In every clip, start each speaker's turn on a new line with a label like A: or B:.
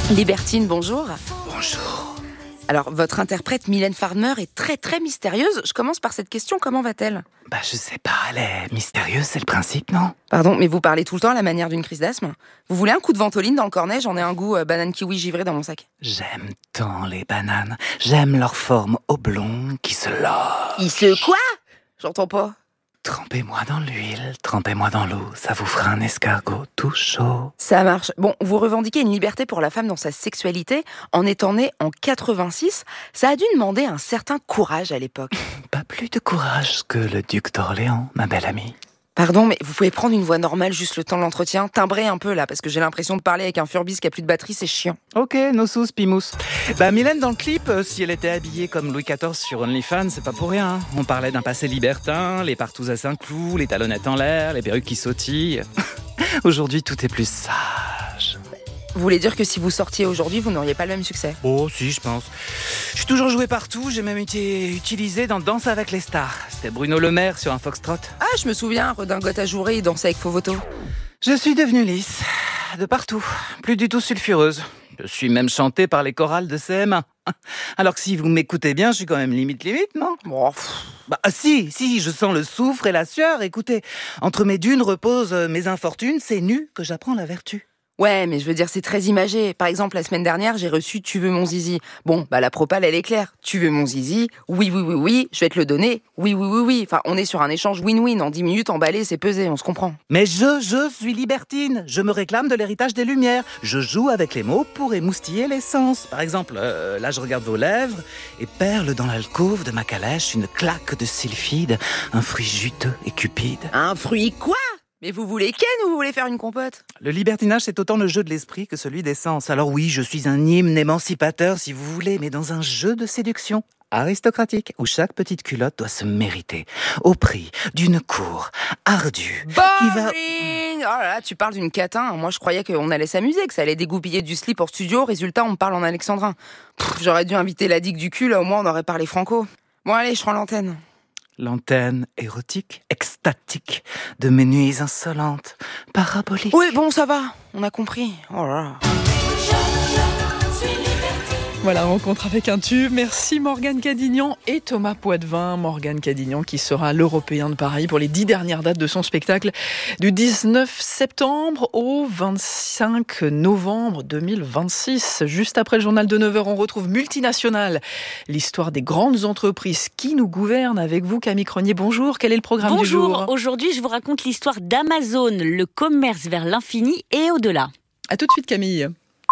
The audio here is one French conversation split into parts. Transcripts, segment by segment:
A: Libertine, bonjour.
B: Bonjour.
A: Alors, votre interprète Mylène Farmer est très très mystérieuse. Je commence par cette question, comment va-t-elle ?
B: Je sais pas, elle est mystérieuse, c'est le principe, non ?
A: Pardon, mais vous parlez tout le temps à la manière d'une crise d'asthme ? Vous voulez un coup de ventoline dans le cornet ? J'en ai un goût banane kiwi givré dans mon sac.
B: J'aime tant les bananes. J'aime leur forme oblongue qui se loge.
A: Il se quoi ? J'entends pas.
B: Trempez-moi dans l'huile, trempez-moi dans l'eau, ça vous fera un escargot tout chaud.
A: Ça marche. Bon, vous revendiquez une liberté pour la femme dans sa sexualité en étant née en 86. Ça a dû demander un certain courage à l'époque.
B: Pas plus de courage que le duc d'Orléans, ma belle amie.
A: Pardon, mais vous pouvez prendre une voix normale juste le temps de l'entretien ? Timbrez un peu là, parce que j'ai l'impression de parler avec un furbis qui a plus de batterie, c'est chiant.
B: Ok, no sous, pimous. Mylène, dans le clip, si elle était habillée comme Louis XIV sur OnlyFans, c'est pas pour rien. On parlait d'un passé libertin, les partous à Saint-Cloud, les talonnettes en l'air, les perruques qui sautillent. Aujourd'hui, tout est plus sage.
A: Vous voulez dire que si vous sortiez aujourd'hui, vous n'auriez pas le même succès ?
B: Oh, si, je pense. Je suis toujours joué partout, j'ai même été utilisé dans Danse avec les stars. C'était Bruno Le Maire sur un foxtrot.
A: Ah, je me souviens, redingote ajourée et danser avec Fovoto.
B: Je suis devenue lisse, de partout, plus du tout sulfureuse. Je suis même chantée par les chorales de CM1. Alors que si vous m'écoutez bien, je suis quand même limite, non ? Si, je sens le soufre et la sueur. Écoutez, entre mes dunes reposent mes infortunes, c'est nu que j'apprends la vertu.
A: Ouais, mais je veux dire, c'est très imagé. Par exemple, la semaine dernière, j'ai reçu « Tu veux mon zizi ». Bon, la propale, elle est claire. Tu veux mon zizi ? Oui, je vais te le donner. Oui. Enfin, on est sur un échange win-win. En 10 minutes, emballé, c'est pesé, on se comprend.
B: Mais je suis libertine. Je me réclame de l'héritage des Lumières. Je joue avec les mots pour émoustiller les sens. Par exemple, là, je regarde vos lèvres et perle dans l'alcôve de ma calèche une claque de sylphide, un fruit juteux et cupide.
A: Un fruit quoi ? Mais vous voulez ken ou vous voulez faire une compote ?
B: Le libertinage, c'est autant le jeu de l'esprit que celui des sens. Alors oui, je suis un hymne émancipateur, si vous voulez, mais dans un jeu de séduction aristocratique, où chaque petite culotte doit se mériter, au prix d'une cour ardue.
A: Boring ! Oh là là, tu parles d'une catin. Moi, je croyais qu'on allait s'amuser, que ça allait dégoupiller du slip en studio. Résultat, on me parle en alexandrin. J'aurais dû inviter la digue du cul, là, au moins on aurait parlé franco. Bon, allez, je prends l'antenne.
B: L'antenne érotique, extatique, de mes nuits insolentes, paraboliques.
A: Oui, bon, ça va, on a compris. Oh là là.
C: Voilà, rencontre avec un tube. Merci Morgane Cadignan et Thomas Poitvin. Morgane Cadignan qui sera à l'Européen de Paris pour les 10 dernières dates de son spectacle du 19 septembre au 25 novembre 2026. Juste après le journal de 9h, on retrouve Multinational, l'histoire des grandes entreprises qui nous gouvernent. Avec vous, Camille Cronier, bonjour. Quel est le programme du jour ?
D: Bonjour, aujourd'hui je vous raconte l'histoire d'Amazon, le commerce vers l'infini et au-delà.
C: À tout de suite, Camille.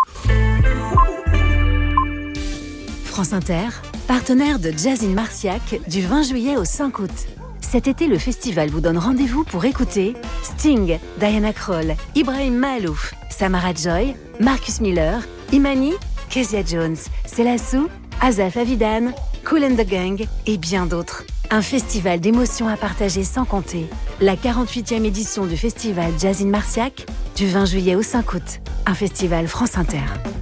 E: France Inter, partenaire de Jazz in Marciac du 20 juillet au 5 août. Cet été, le festival vous donne rendez-vous pour écouter Sting, Diana Krall, Ibrahim Mahalouf, Samara Joy, Marcus Miller, Imani, Kezia Jones, Selassou, Asaf Avidan, Kool and the Gang et bien d'autres. Un festival d'émotions à partager sans compter. La 48e édition du festival Jazz in Marciac du 20 juillet au 5 août. Un festival France Inter.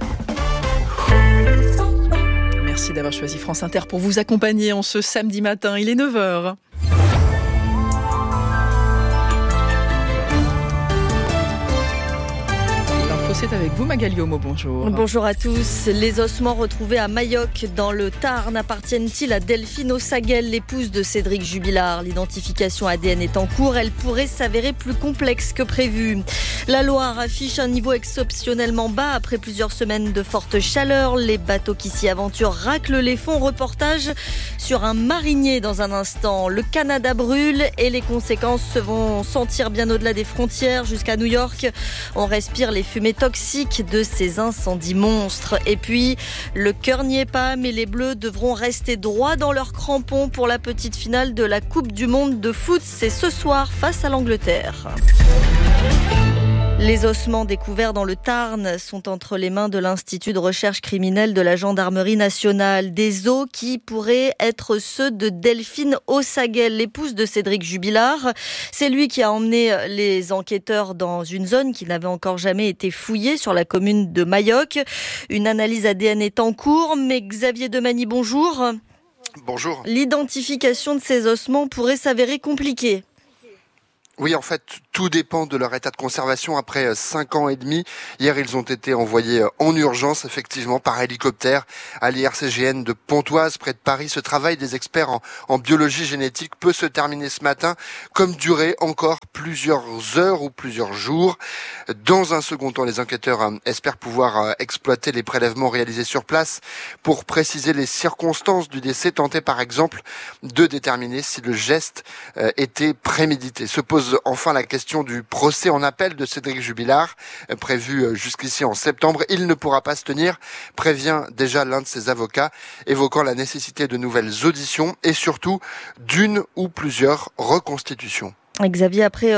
C: Merci d'avoir choisi France Inter pour vous accompagner en ce samedi matin. Il est 9h. C'est avec vous, Magali Homo, bonjour.
F: Bonjour à tous. Les ossements retrouvés à Mayoc, dans le Tarn, appartiennent-ils à Delphine Ossaguel, l'épouse de Cédric Jubilard ? L'identification ADN est en cours. Elle pourrait s'avérer plus complexe que prévu. La Loire affiche un niveau exceptionnellement bas après plusieurs semaines de forte chaleur. Les bateaux qui s'y aventurent raclent les fonds. Reportage sur un marinier dans un instant. Le Canada brûle et les conséquences se vont sentir bien au-delà des frontières, jusqu'à New York. On respire les fumées toxiques de ces incendies monstres. Et puis, le cœur n'y est pas, mais les Bleus devront rester droits dans leurs crampons pour la petite finale de la Coupe du Monde de foot. C'est ce soir face à l'Angleterre. Les ossements découverts dans le Tarn sont entre les mains de l'Institut de recherche criminelle de la Gendarmerie nationale. Des os qui pourraient être ceux de Delphine Ossaguel, l'épouse de Cédric Jubilard. C'est lui qui a emmené les enquêteurs dans une zone qui n'avait encore jamais été fouillée sur la commune de Mayoc. Une analyse ADN est en cours, mais Xavier Demagny, bonjour.
G: Bonjour.
F: L'identification de ces ossements pourrait s'avérer compliquée.
G: Oui, en fait, Tout dépend de leur état de conservation après 5 ans et demi. Hier, ils ont été envoyés en urgence, effectivement, par hélicoptère à l'IRCGN de Pontoise, près de Paris. Ce travail des experts en biologie génétique peut se terminer ce matin, comme durer encore plusieurs heures ou plusieurs jours. Dans un second temps, les enquêteurs espèrent pouvoir exploiter les prélèvements réalisés sur place pour préciser les circonstances du décès, tenter par exemple de déterminer si le geste était prémédité. Se pose enfin la question du procès en appel de Cédric Jubilard, prévu jusqu'ici en septembre. Il ne pourra pas se tenir, prévient déjà l'un de ses avocats, évoquant la nécessité de nouvelles auditions et surtout d'une ou plusieurs reconstitutions.
F: Xavier, après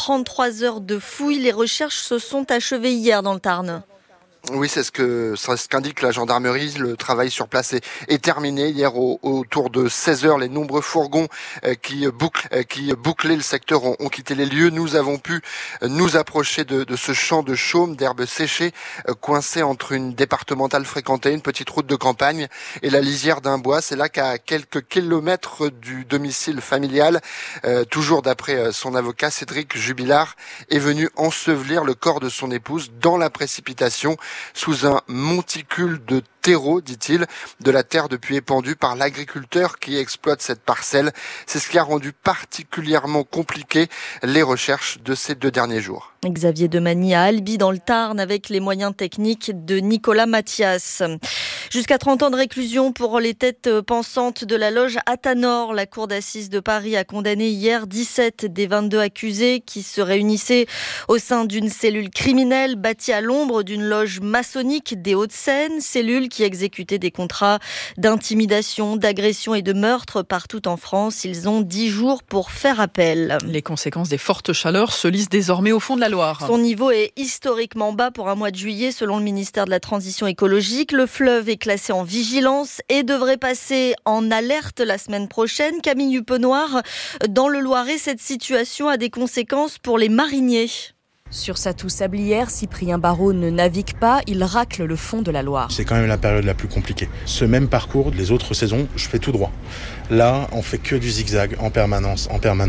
F: 33 heures de fouilles, les recherches se sont achevées hier dans le Tarn.
G: Oui, c'est ce qu'indique la gendarmerie. Le travail sur place est terminé. Hier, autour de 16h, les nombreux fourgons qui bouclaient le secteur ont quitté les lieux. Nous avons pu nous approcher de ce champ de chaume, d'herbes séchées, coincé entre une départementale fréquentée, une petite route de campagne et la lisière d'un bois. C'est là qu'à quelques kilomètres du domicile familial, toujours d'après son avocat, Cédric Jubilard est venu ensevelir le corps de son épouse dans la précipitation, sous un monticule de terreau, dit-il, de la terre depuis épandue par l'agriculteur qui exploite cette parcelle. C'est ce qui a rendu particulièrement compliqué les recherches de ces 2 derniers jours.
F: Xavier Demagny à Albi dans le Tarn avec les moyens techniques de Nicolas Mathias. Jusqu'à 30 ans de réclusion pour les têtes pensantes de la loge Athanor. La cour d'assises de Paris a condamné hier 17 des 22 accusés qui se réunissaient au sein d'une cellule criminelle bâtie à l'ombre d'une loge maçonnique des Hauts-de-Seine, cellule qui exécutait des contrats d'intimidation, d'agression et de meurtre partout en France. Ils ont 10 jours pour faire appel.
C: Les conséquences des fortes chaleurs se lisent désormais au fond de la Loire.
F: Son niveau est historiquement bas pour un mois de juillet selon le ministère de la Transition écologique. Le fleuve est classé en vigilance et devrait passer en alerte la semaine prochaine. Camille Huppenoir, dans le Loiret, cette situation a des conséquences pour les mariniers.
H: Sur sa toux sablière, Cyprien Barraud ne navigue pas, il racle le fond de la Loire.
I: C'est quand même la période la plus compliquée. Ce même parcours, les autres saisons, je fais tout droit. Là, on fait que du zigzag en permanence.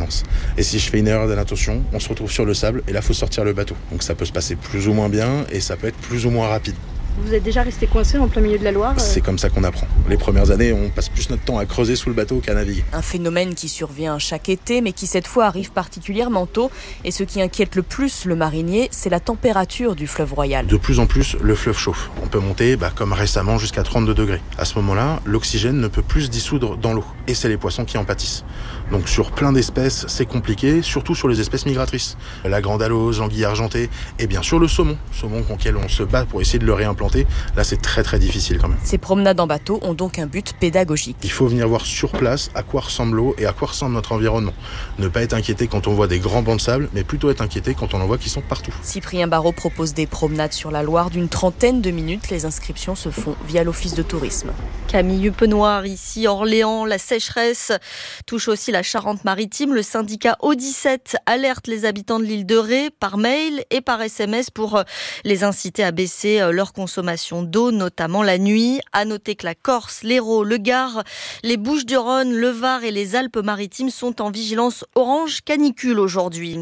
I: Et si je fais une erreur d'inattention, on se retrouve sur le sable et là, il faut sortir le bateau. Donc ça peut se passer plus ou moins bien et ça peut être plus ou moins rapide.
J: Vous êtes déjà resté coincé en plein milieu de la Loire ?
I: C'est comme ça qu'on apprend. Les premières années, on passe plus notre temps à creuser sous le bateau qu'à naviguer.
H: Un phénomène qui survient chaque été, mais qui cette fois arrive particulièrement tôt. Et ce qui inquiète le plus le marinier, c'est la température du fleuve Royal.
I: De plus en plus, le fleuve chauffe. On peut monter, comme récemment, jusqu'à 32 degrés. À ce moment-là, l'oxygène ne peut plus se dissoudre dans l'eau. Et c'est les poissons qui en pâtissent. Donc sur plein d'espèces, c'est compliqué, surtout sur les espèces migratrices. La grande alose, l'anguille argentée, et bien sûr le saumon auquel on se bat pour essayer de le réimplanter. Là, c'est très très difficile quand même.
H: Ces promenades en bateau ont donc un but pédagogique.
I: Il faut venir voir sur place à quoi ressemble l'eau et à quoi ressemble notre environnement. Ne pas être inquiété quand on voit des grands bancs de sable, mais plutôt être inquiété quand on en voit qui sont partout.
H: Cyprien Barraud propose des promenades sur la Loire d'une trentaine de minutes. Les inscriptions se font via l'Office de tourisme.
F: Camille Huppenoir, ici Orléans, la sécheresse touche aussi la Charente-Maritime. Le syndicat Eau-17 alerte les habitants de l'île de Ré par mail et par SMS pour les inciter à baisser leur consommation d'eau, notamment la nuit. À noter que la Corse, l'Hérault, le Gard, les Bouches-du-Rhône, le Var et les Alpes-Maritimes sont en vigilance orange canicule aujourd'hui.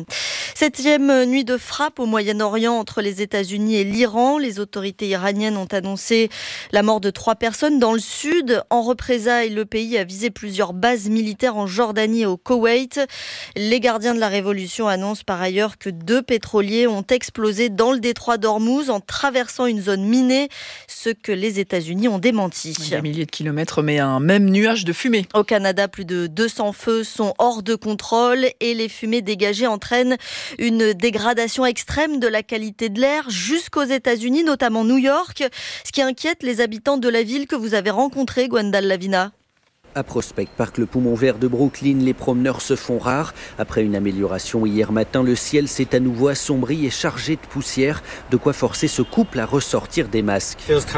F: 7e nuit de frappe au Moyen-Orient entre les États-Unis et l'Iran. Les autorités iraniennes ont annoncé la mort de 3 personnes dans le sud. En représailles, le pays a visé plusieurs bases militaires en Jordanie et au Koweït. Les gardiens de la révolution annoncent par ailleurs que 2 pétroliers ont explosé dans le détroit d'Ormuz en traversant une zone minée, ce que les États-Unis ont démenti.
C: Des milliers de kilomètres, mais un même nuage de fumée.
F: Au Canada, plus de 200 feux sont hors de contrôle et les fumées dégagées entraînent une dégradation extrême de la qualité de l'air jusqu'aux États-Unis, notamment New York, ce qui inquiète les habitants de la ville que vous avez rencontrée, Gwendal Lavina.
K: À Prospect Park, le poumon vert de Brooklyn, les promeneurs se font rares. Après une amélioration hier matin, le ciel s'est à nouveau assombri et chargé de poussière, de quoi forcer ce couple à ressortir des masques.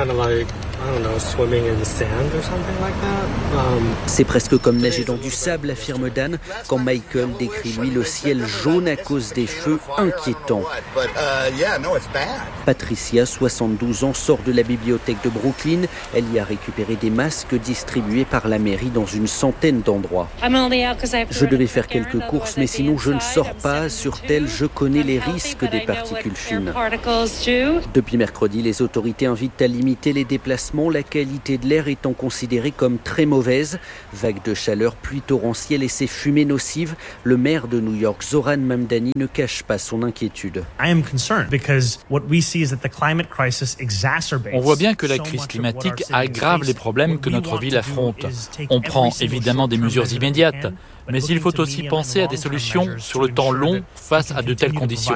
K: C'est presque comme nager dans du sable, affirme Dan, quand Michael décrit lui le ciel jaune à cause des feux inquiétants. Patricia, 72 ans, sort de la bibliothèque de Brooklyn. Elle y a récupéré des masques distribués par la mairie intempéries dans une centaine d'endroits. Je devais faire quelques courses, mais sinon je ne sors pas. Sur tel, je connais les risques des particules fines. Depuis mercredi, les autorités invitent à limiter les déplacements, la qualité de l'air étant considérée comme très mauvaise. Vagues de chaleur, pluie torrentielle et ces fumées nocives. Le maire de New York, Zoran Mamdani, ne cache pas son inquiétude.
L: On voit bien que la crise climatique aggrave les problèmes que notre ville affronte. On prend évidemment des mesures immédiates, mais il faut aussi penser à des solutions sur le temps long face à de telles conditions.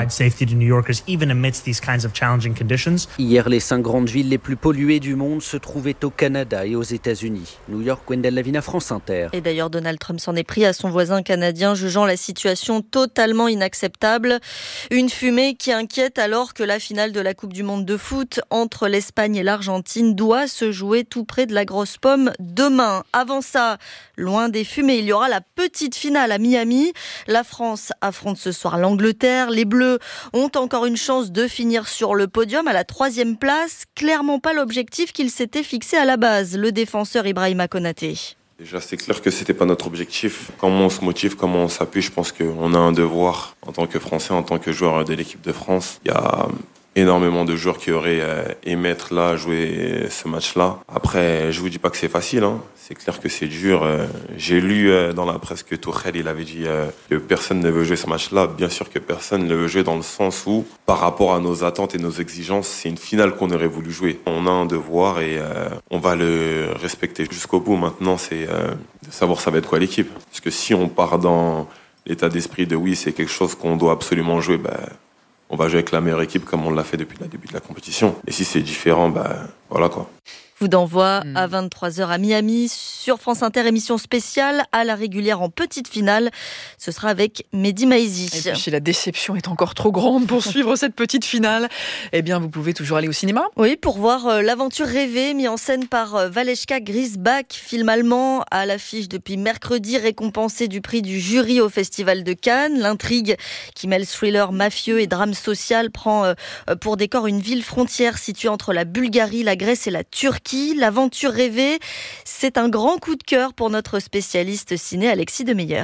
K: Hier, les 5 grandes villes les plus polluées du monde se trouvaient au Canada et aux États-Unis. New York, Wendell Lavina, France Inter.
F: Et d'ailleurs, Donald Trump s'en est pris à son voisin canadien, jugeant la situation totalement inacceptable. Une fumée qui inquiète alors que la finale de la Coupe du Monde de foot entre l'Espagne et l'Argentine doit se jouer tout près de la Grosse Pomme demain. Avant ça, loin des fumées, il y aura la petite finale à Miami. La France affronte ce soir l'Angleterre. Les Bleus ont encore une chance de finir sur le podium à la 3e place. Clairement pas l'objectif qu'ils s'étaient fixé à la base. Le défenseur Ibrahima Konaté.
M: Déjà, c'est clair que c'était pas notre objectif. Comment on se motive, comment on s'appuie, je pense qu'on a un devoir en tant que Français, en tant que joueur de l'équipe de France. Il y a énormément de joueurs qui auraient aimé être là, jouer ce match-là. Après, je vous dis pas que c'est facile, hein. C'est clair que c'est dur. J'ai lu dans la presse que Tuchel, il avait dit que personne ne veut jouer ce match-là. Bien sûr que personne ne veut jouer dans le sens où, par rapport à nos attentes et nos exigences, c'est une finale qu'on aurait voulu jouer. On a un devoir et on va le respecter jusqu'au bout. Maintenant, c'est de savoir ça va être quoi l'équipe. Parce que si on part dans l'état d'esprit de oui, c'est quelque chose qu'on doit absolument jouer, on va jouer avec la meilleure équipe comme on l'a fait depuis le début de la compétition. Et si c'est différent, voilà quoi.
F: Coup d'envoi à 23h à Miami sur France Inter, émission spéciale à la régulière en petite finale. Ce sera avec Mehdi Maizi.
C: Et puis, si la déception est encore trop grande pour suivre cette petite finale, eh bien, vous pouvez toujours aller au cinéma.
F: Oui, pour voir L'aventure rêvée, mis en scène par Valeska Grisbach, film allemand à l'affiche depuis mercredi, récompensé du prix du jury au Festival de Cannes. L'intrigue qui mêle thriller mafieux et drame social prend pour décor une ville frontière située entre la Bulgarie, la Grèce et la Turquie. L'aventure rêvée, c'est un grand coup de cœur pour notre spécialiste ciné Alexis Demeyer.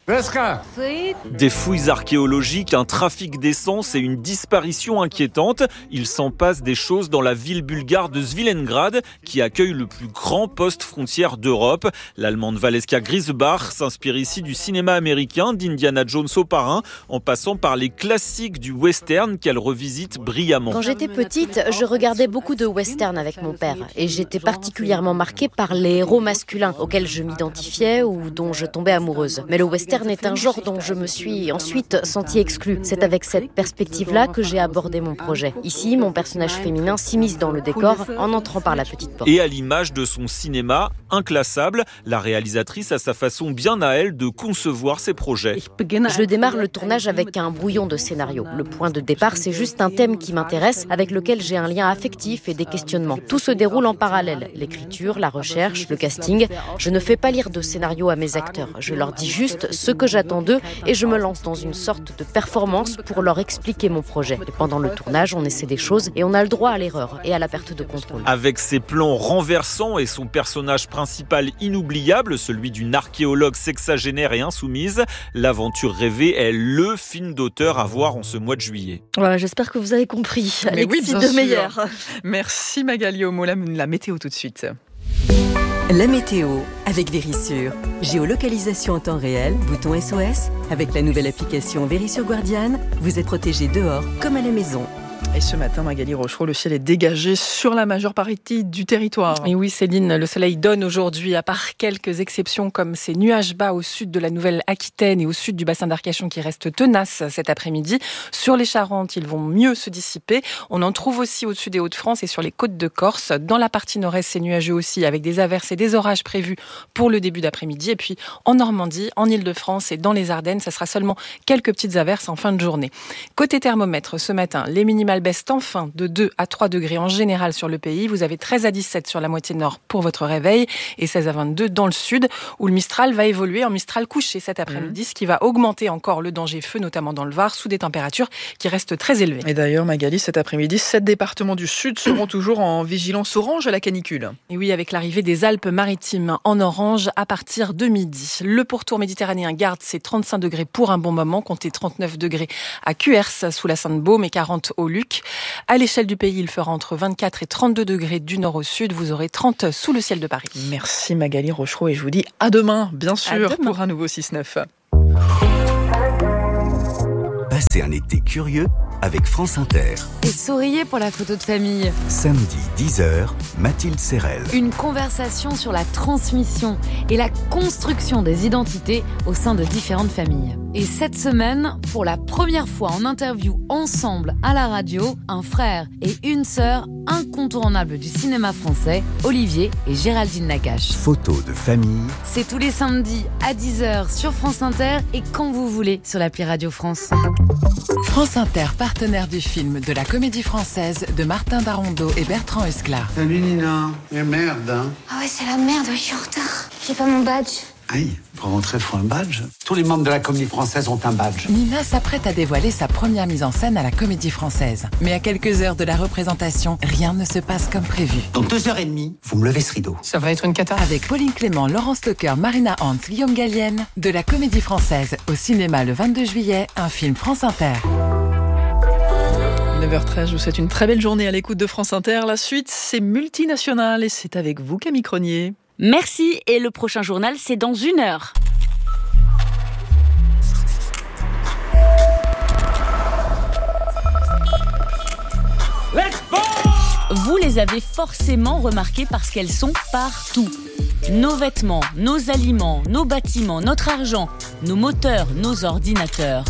N: Des fouilles archéologiques, un trafic d'essence et une disparition inquiétante. Il s'en passe des choses dans la ville bulgare de Svilengrad, qui accueille le plus grand poste frontière d'Europe. L'Allemande Valeska Grisbach s'inspire ici du cinéma américain, d'Indiana Jones au parrain, en passant par les classiques du western qu'elle revisite brillamment.
O: Quand j'étais petite, je regardais beaucoup de western avec mon père et j'étais particulièrement marquée par les héros masculins auxquels je m'identifiais ou dont je tombais amoureuse. Mais le western est un genre dont je me suis ensuite sentie exclue. C'est avec cette perspective-là que j'ai abordé mon projet. Ici, mon personnage féminin s'immisce dans le décor en entrant par la petite porte.
N: Et à l'image de son cinéma, inclassable, la réalisatrice a sa façon bien à elle de concevoir ses projets.
O: Je démarre le tournage avec un brouillon de scénario. Le point de départ, c'est juste un thème qui m'intéresse, avec lequel j'ai un lien affectif et des questionnements. Tout se déroule en parallèle. L'écriture, la recherche, le casting. Je ne fais pas lire de scénario à mes acteurs. Je leur dis juste ce que j'attends d'eux et je me lance dans une sorte de performance pour leur expliquer mon projet. Et pendant le tournage, on essaie des choses et on a le droit à l'erreur et à la perte de contrôle.
N: Avec ses plans renversants et son personnage principal inoubliable, celui d'une archéologue sexagénaire et insoumise, L'aventure rêvée est le film d'auteur à voir en ce mois de juillet.
F: Voilà, j'espère que vous avez compris.
C: Mais
F: Alexis
C: oui,
F: Demeyer.
C: Merci Magali Homo, la météo tout de suite.
P: La météo avec Vérissure. Géolocalisation en temps réel, bouton SOS. Avec la nouvelle application Vérissure Guardian, vous êtes protégé dehors comme à la maison.
C: Et ce matin, Magali Rochereau, le ciel est dégagé sur la majeure partie du territoire.
Q: Et oui, Céline, le soleil donne aujourd'hui, à part quelques exceptions comme ces nuages bas au sud de la Nouvelle-Aquitaine et au sud du bassin d'Arcachon qui restent tenaces cet après-midi. Sur les Charentes, ils vont mieux se dissiper. On en trouve aussi au-dessus des Hauts-de-France et sur les côtes de Corse. Dans la partie nord-est, c'est nuageux aussi avec des averses et des orages prévus pour le début d'après-midi. Et puis en Normandie, en Île-de-France et dans les Ardennes, ça sera seulement quelques petites averses en fin de journée. Côté thermomètre, ce matin, les minimales baissent enfin de 2 à 3 degrés en général sur le pays. Vous avez 13 à 17 sur la moitié nord pour votre réveil et 16 à 22 dans le sud où le Mistral va évoluer en Mistral couché cet après-midi, ce qui va augmenter encore le danger feu, notamment dans le Var, sous des températures qui restent très élevées.
C: Et d'ailleurs, Magali, cet après-midi, 7 départements du sud seront toujours en vigilance orange à la canicule.
Q: Et oui, avec l'arrivée des Alpes-Maritimes en orange à partir de midi. Le pourtour méditerranéen garde ses 35 degrés pour un bon moment, comptez 39 degrés à Cuers sous la Sainte-Baume et 40 au Luc. À l'échelle du pays, il fera entre 24 et 32 degrés du nord au sud. Vous aurez 30 sous le ciel de Paris.
C: Merci Magali Rochereau et je vous dis à demain, bien sûr, pour un nouveau 6-9.
R: Passez un été curieux avec France Inter.
S: Et souriez pour la photo de famille.
R: Samedi 10h, Mathilde Serrel.
S: Une conversation sur la transmission et la construction des identités au sein de différentes familles. Et cette semaine, pour la première fois en interview ensemble à la radio, un frère et une sœur incontournables du cinéma français, Olivier et Géraldine Nakache.
R: Photo de famille.
S: C'est tous les samedis à 10h sur France Inter et quand vous voulez sur l'appli Radio France.
T: France Inter, partenaire du film de la Comédie Française de Martin Darondeau et Bertrand Esclar.
U: Salut Nina, mais merde hein.
V: Ah ouais, c'est la merde, je suis en retard. J'ai pas mon badge.
U: Aïe, pour rentrer, faut un badge. Tous les membres de la Comédie Française ont un badge.
T: Nina s'apprête à dévoiler sa première mise en scène à la Comédie Française. Mais à quelques heures de la représentation, rien ne se passe comme prévu.
U: Dans 2h30, vous me levez ce rideau.
T: Ça va être une cata. Avec Pauline Clément, Laurence Stocker, Marina Hans, Guillaume Gallienne, de la Comédie Française au cinéma le 22 juillet, un film France Inter.
C: 9h13, je vous souhaite une très belle journée à l'écoute de France Inter. La suite, c'est Multinational et c'est avec vous, Camille Cronier.
D: Merci, et le prochain journal, c'est dans 1 heure. Vous les avez forcément remarquées parce qu'elles sont partout. Nos vêtements, nos aliments, nos bâtiments, notre argent, nos moteurs, nos ordinateurs.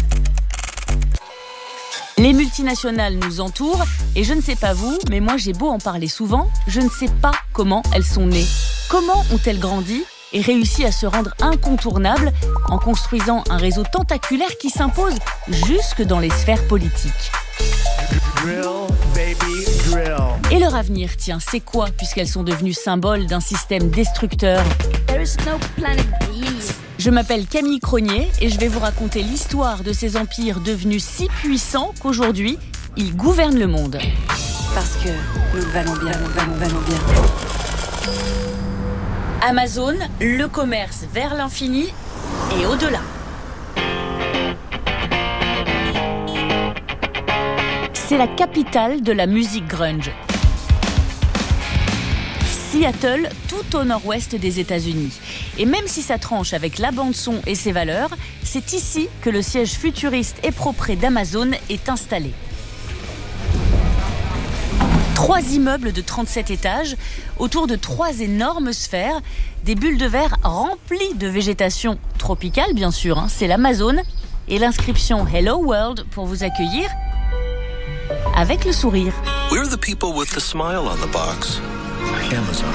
D: Les multinationales nous entourent et je ne sais pas vous, mais moi j'ai beau en parler souvent, je ne sais pas comment elles sont nées. Comment ont-elles grandi et réussi à se rendre incontournables en construisant un réseau tentaculaire qui s'impose jusque dans les sphères politiques. Et leur avenir, tiens, c'est quoi puisqu'elles sont devenues symboles d'un système destructeur ? Je m'appelle Camille Cronier et je vais vous raconter l'histoire de ces empires devenus si puissants qu'aujourd'hui, ils gouvernent le monde.
S: Parce que nous valons bien, nous valons bien.
D: Amazon, le commerce vers l'infini et au-delà. C'est la capitale de la musique grunge. Seattle, tout au nord-ouest des États-Unis. Et même si ça tranche avec la bande-son et ses valeurs, c'est ici que le siège futuriste et propre d'Amazon est installé. 3 immeubles de 37 étages, autour de 3 énormes sphères, des bulles de verre remplies de végétation tropicale, bien sûr, c'est l'Amazon, et l'inscription Hello World pour vous accueillir avec le sourire.
W: We're the people with the smile on the box. Amazon.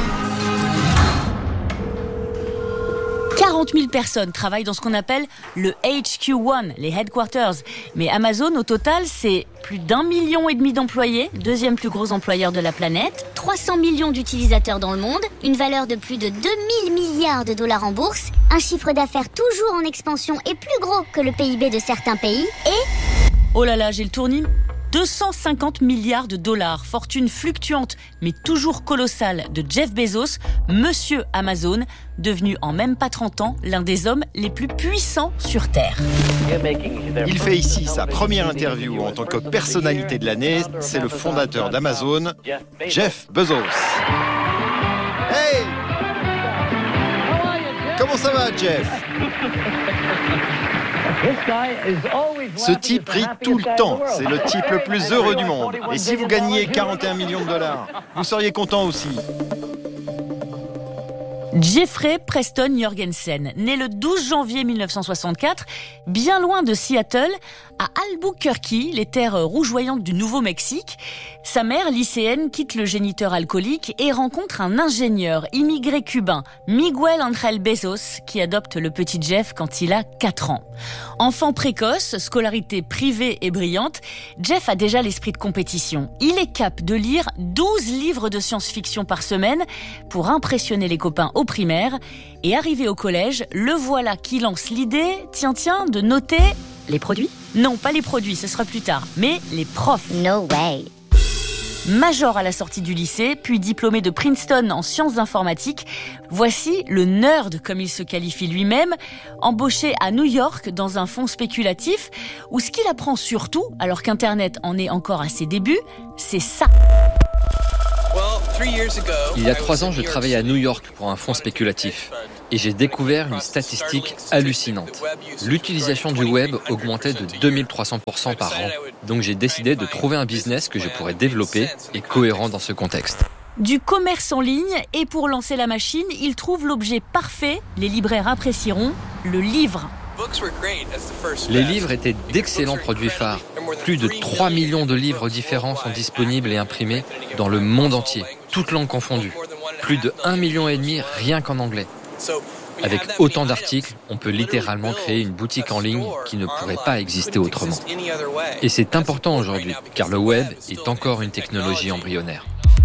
D: 40 000 personnes travaillent dans ce qu'on appelle le HQ1, les headquarters. Mais Amazon, au total, c'est plus d'1,5 million d'employés, 2e plus gros employeur de la planète.
V: 300 millions d'utilisateurs dans le monde, une valeur de plus de 2000 milliards de dollars en bourse, un chiffre d'affaires toujours en expansion et plus gros que le PIB de certains pays, et...
D: Oh là là, j'ai le tournis. 250 milliards de dollars, fortune fluctuante mais toujours colossale de Jeff Bezos, monsieur Amazon, devenu en même pas 30 ans l'un des hommes les plus puissants sur Terre.
X: Il fait ici sa première interview en tant que personnalité de l'année. C'est le fondateur d'Amazon, Jeff Bezos. Hey! Comment ça va, Jeff? Ce type rit tout le temps. C'est le type le plus heureux du monde. Et si vous gagniez 41 millions de dollars, vous seriez content aussi.
D: Jeffrey Preston Jorgensen, né le 12 janvier 1964, bien loin de Seattle, à Albuquerque, les terres rougeoyantes du Nouveau-Mexique. Sa mère, lycéenne, quitte le géniteur alcoolique et rencontre un ingénieur immigré cubain, Miguel Ángel Bezos, qui adopte le petit Jeff quand il a 4 ans. Enfant précoce, scolarité privée et brillante, Jeff a déjà l'esprit de compétition. Il est capable de lire 12 livres de science-fiction par semaine pour impressionner les copains au primaire. Et arrivé au collège, le voilà qui lance l'idée, tiens, de noter...
O: Les produits ?
D: Non, pas les produits, ce sera plus tard, mais les profs.
V: No way.
D: Major à la sortie du lycée, puis diplômé de Princeton en sciences informatiques, voici le nerd, comme il se qualifie lui-même, embauché à New York dans un fonds spéculatif, où ce qu'il apprend surtout, alors qu'Internet en est encore à ses débuts, c'est ça.
A: Il y a 3 ans, je travaillais à New York pour un fonds spéculatif et j'ai découvert une statistique hallucinante. L'utilisation du web augmentait de 2300% par an. Donc j'ai décidé de trouver un business que je pourrais développer et cohérent dans ce contexte.
D: Du commerce en ligne, et pour lancer la machine, il trouve l'objet parfait, les libraires apprécieront, le livre.
A: Les livres étaient d'excellents produits phares. Plus de 3 millions de livres différents sont disponibles et imprimés dans le monde entier, toutes langues confondues. Plus de 1,5 million rien qu'en anglais. Avec autant d'articles, on peut littéralement créer une boutique en ligne qui ne pourrait pas exister autrement. Et c'est important aujourd'hui, car le web est encore une technologie embryonnaire.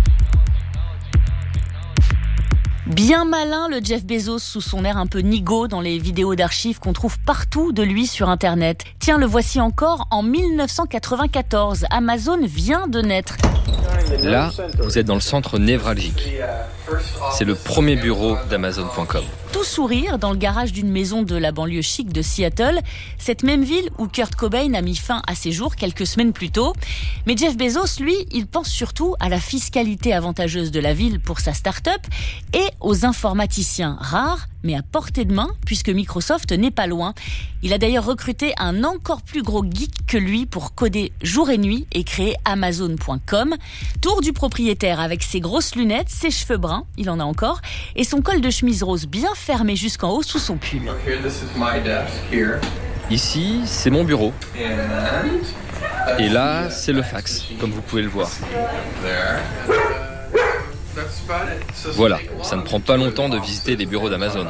D: Bien malin le Jeff Bezos sous son air un peu nigaud dans les vidéos d'archives qu'on trouve partout de lui sur Internet. Tiens, le voici encore en 1994. Amazon vient de naître.
A: Là, vous êtes dans le centre névralgique. C'est le premier bureau d'Amazon.com.
D: Tout sourire dans le garage d'une maison de la banlieue chic de Seattle, cette même ville où Kurt Cobain a mis fin à ses jours quelques semaines plus tôt. Mais Jeff Bezos, lui, il pense surtout à la fiscalité avantageuse de la ville pour sa start-up et aux informaticiens rares, mais à portée de main, puisque Microsoft n'est pas loin. Il a d'ailleurs recruté un encore plus gros geek que lui pour coder jour et nuit et créer Amazon.com. Tour du propriétaire avec ses grosses lunettes, ses cheveux bruns, il en a encore, et son col de chemise rose bien fermé jusqu'en haut sous son pull.
A: Ici, c'est mon bureau. Et là, c'est le fax, comme vous pouvez le voir. Voilà, ça ne prend pas longtemps de visiter les bureaux d'Amazon.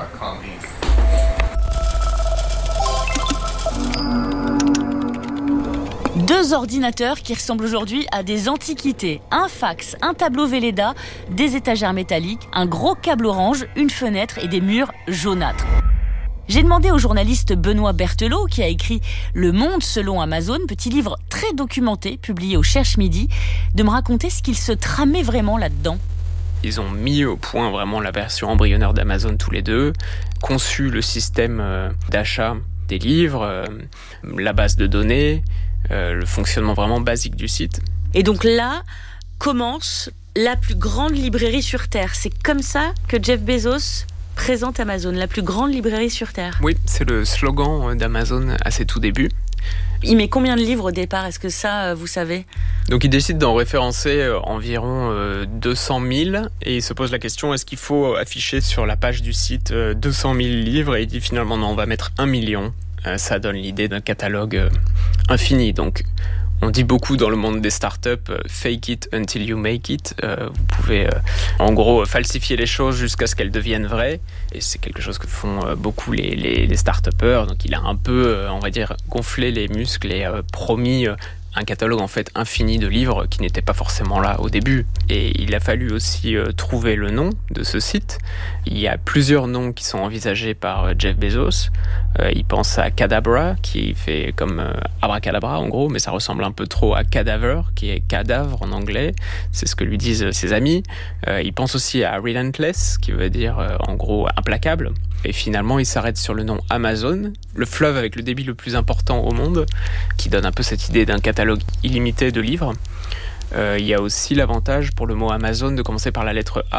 D: Deux ordinateurs qui ressemblent aujourd'hui à des antiquités. Un fax, un tableau Velleda, des étagères métalliques, un gros câble orange, une fenêtre et des murs jaunâtres. J'ai demandé au journaliste Benoît Berthelot, qui a écrit Le Monde selon Amazon, petit livre très documenté, publié au Cherche Midi, de me raconter ce qu'il se tramait vraiment là-dedans.
B: Ils ont mis au point vraiment la version embryonnaire d'Amazon tous les deux, conçu le système d'achat des livres, la base de données, le fonctionnement vraiment basique du site.
D: Et donc là commence la plus grande librairie sur Terre. C'est comme ça que Jeff Bezos présente Amazon, la plus grande librairie sur Terre.
B: Oui, c'est le slogan d'Amazon à ses tout débuts.
D: Il met combien de livres au départ ? Est-ce que ça, vous savez ?
B: Donc il décide d'en référencer environ 200 000 et il se pose la question, est-ce qu'il faut afficher sur la page du site 200 000 livres ? Et il dit finalement non, on va mettre 1 million. Ça donne l'idée d'un catalogue infini. Donc on dit beaucoup dans le monde des startups, fake it until you make it. Vous pouvez en gros falsifier les choses jusqu'à ce qu'elles deviennent vraies. Et c'est quelque chose que font beaucoup les start-upers. Donc il a un peu, on va dire, gonflé les muscles et promis un catalogue en fait infini de livres qui n'était pas forcément là au début. Et il a fallu aussi trouver le nom de ce site. Il y a plusieurs noms qui sont envisagés par Jeff Bezos. Il pense à Cadabra, qui fait comme abracadabra en gros, mais ça ressemble un peu trop à cadaver, qui est cadavre en anglais. C'est ce que lui disent ses amis. Il pense aussi à Relentless, qui veut dire en gros implacable. Et finalement, il s'arrête sur le nom Amazon, le fleuve avec le débit le plus important au monde, qui donne un peu cette idée d'un catalogue illimité de livres. Il y a aussi l'avantage pour le mot Amazon de commencer par la lettre A.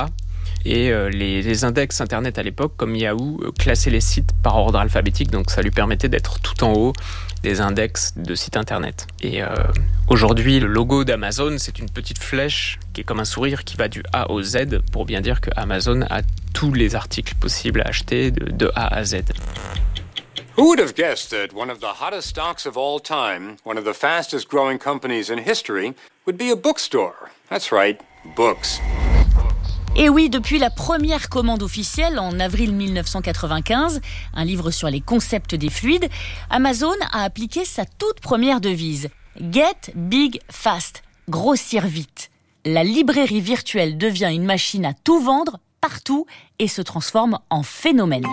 B: Et les index Internet à l'époque, comme Yahoo, classaient les sites par ordre alphabétique, donc ça lui permettait d'être tout en haut des index de sites Internet. Et aujourd'hui, le logo d'Amazon, c'est une petite flèche qui est comme un sourire qui va du A au Z, pour bien dire que Amazon a tous les articles possibles à acheter de A à Z.
E: Who would have guessed that one of the hottest stocks of all time, one of the fastest growing companies in history, would be a bookstore? That's right, books.
D: Et oui, depuis la première commande officielle en avril 1995, un livre sur les concepts des fluides, Amazon a appliqué sa toute première devise « Get big fast », grossir vite. La librairie virtuelle devient une machine à tout vendre, partout, et se transforme en phénomène.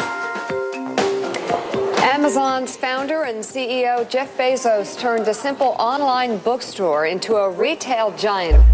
G: Amazon's founder and CEO Jeff Bezos turned a simple online bookstore into a retail giant.